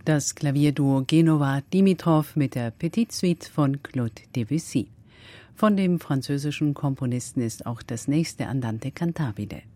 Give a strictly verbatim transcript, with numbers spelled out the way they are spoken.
Das Klavierduo Genova-Dimitrov mit der Petite Suite von Claude Debussy. Von dem französischen Komponisten ist auch das nächste Andante cantabile.